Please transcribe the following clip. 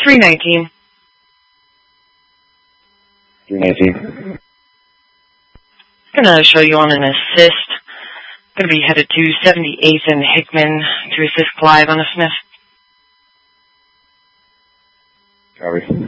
319. 319. Gonna show you on an assist. Gonna be headed to 78th and Hickman to assist Clive on a sniff. Copy.